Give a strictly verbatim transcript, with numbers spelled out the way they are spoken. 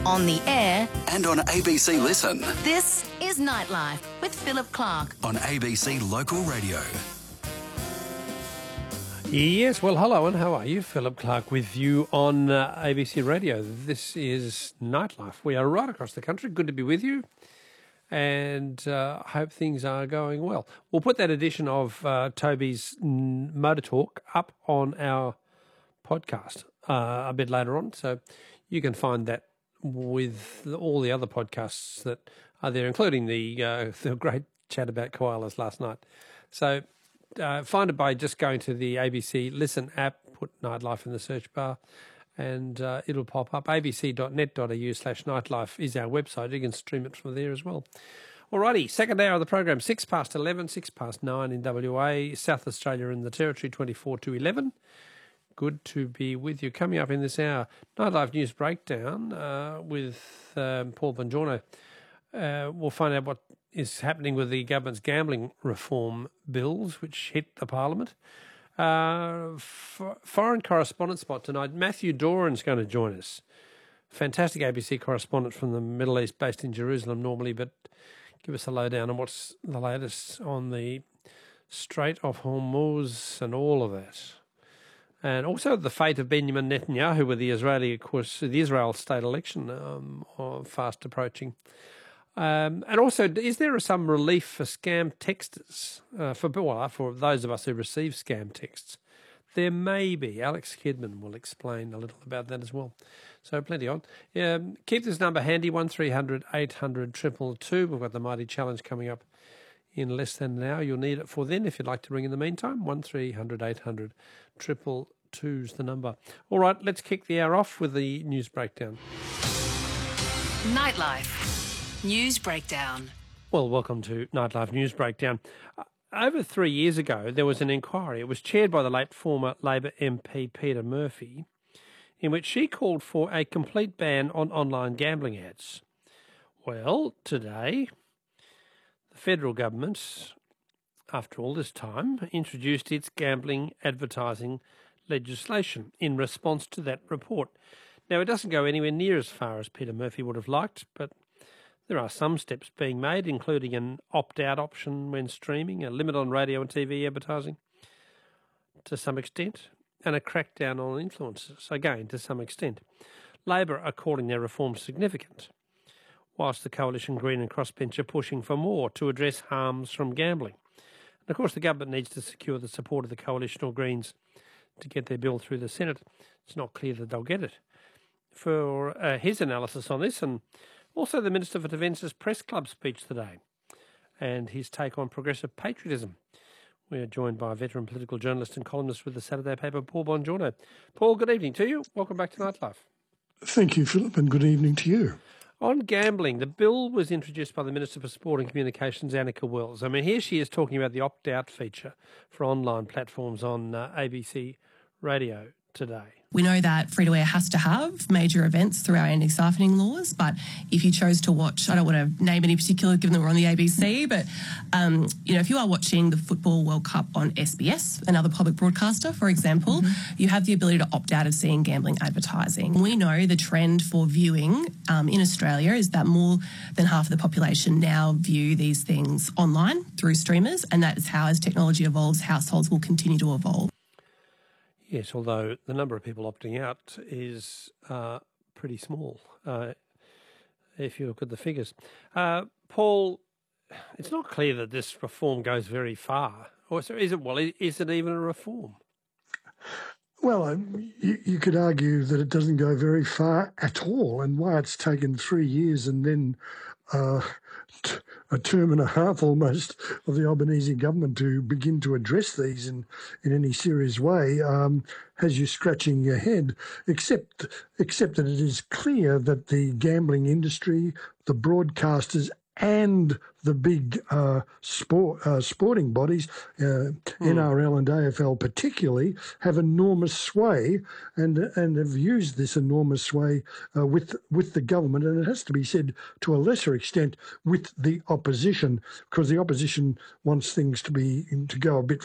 on the air and on A B C Listen. This is Nightlife with Philip Clark on A B C Local Radio. Yes, well, hello and how are you? Philip Clark with you on uh, A B C Radio. This is Nightlife. We are right across the country. Good to be with you, and uh, hope things are going well. We'll put that edition of uh, Toby's Motor Talk up on our podcast uh, a bit later on, so you can find that with all the other podcasts that are there, including the uh, the great chat about koalas last night. So uh, find it by just going to the A B C Listen app, put Nightlife in the search bar, and uh, it'll pop up. a b c dot net dot a u slash nightlife is our website. You can stream it from there as well. Alrighty, second hour of the program, six past eleven, six past nine in W A, South Australia in the Territory, twenty-four to eleven. Good to be with you. Coming up in this hour, Nightlife News Breakdown uh, with um, Paul Bongiorno. Uh, we'll find out what is happening with the government's gambling reform bills, which hit the Parliament. Uh, for, foreign correspondent spot tonight, Matthew Doran's going to join us. Fantastic A B C correspondent from the Middle East, based in Jerusalem normally, but give us a lowdown on what's the latest on the Strait of Hormuz and all of that. And also the fate of Benjamin Netanyahu with the Israeli, of course, the Israel state election um, fast approaching. Um, and also, is there some relief for scam texters, uh, for, well, for those of us who receive scam texts? There may be. Alex Kidman will explain a little about that as well. So plenty on. Um, keep this number handy, one three hundred eight hundred two two two. We've got the Mighty Challenge coming up in less than an hour. You'll need it for then if you'd like to ring in the meantime. one three hundred eight hundred two two two is the number. All right, let's kick the hour off with the news breakdown. Nightlife News Breakdown. Well, welcome to Nightlife News Breakdown. Uh, over three years ago, there was an inquiry. It was chaired by the late former Labor M P Peter Murphy, in which she called for a complete ban on online gambling ads. Well, today, the federal government, after all this time, introduced its gambling advertising legislation in response to that report. Now, it doesn't go anywhere near as far as Peter Murphy would have liked, but there are some steps being made, including an opt-out option when streaming, a limit on radio and T V advertising to some extent, and a crackdown on influencers, again, to some extent. Labor are calling their reforms significant, whilst the Coalition Green and Crossbench are pushing for more to address harms from gambling. And of course, the government needs to secure the support of the Coalition or Greens to get their bill through the Senate. It's not clear that they'll get it. For uh, his analysis on this, and also the Minister for Defence's Press Club speech today, and his take on progressive patriotism. We are joined by a veteran political journalist and columnist with the Saturday paper, Paul Bongiorno. Paul, good evening to you. Welcome back to Nightlife. Thank you, Philip, and good evening to you. On gambling, the bill was introduced by the Minister for Sport and Communications, Annika Wells. I mean, here she is talking about the opt-out feature for online platforms on uh, A B C Radio today. We know that free-to-air has to have major events through our anti-siphoning laws, but if you chose to watch, I don't want to name any particular given that we're on the A B C, but, um, you know, if you are watching the Football World Cup on S B S, another public broadcaster, for example, mm-hmm. you have the ability to opt out of seeing gambling advertising. We know the trend for viewing um, in Australia is that more than half of the population now view these things online through streamers, and that is how, as technology evolves, households will continue to evolve. Yes, although the number of people opting out is uh, pretty small, uh, if you look at the figures. Uh, Paul, it's not clear that this reform goes very far. Or is it, well, is it even a reform? Well, um, you, you could argue that it doesn't go very far at all, and why it's taken three years and then uh, t- a term and a half almost of the Albanese government to begin to address these in, in any serious way um, has you scratching your head, except, except that it is clear that the gambling industry, the broadcasters and the big uh, sport uh, sporting bodies, uh, mm. N R L and A F L particularly, have enormous sway and and have used this enormous sway uh, with with the government, and it has to be said to a lesser extent with the opposition, because the opposition wants things to be to go a bit